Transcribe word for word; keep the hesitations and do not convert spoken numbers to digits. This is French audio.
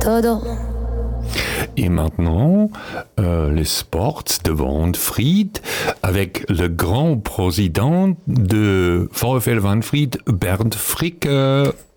todo. Et maintenant, euh, les sports de Wanfried avec le grand président de VfL Wanfried, Bernd Fricke.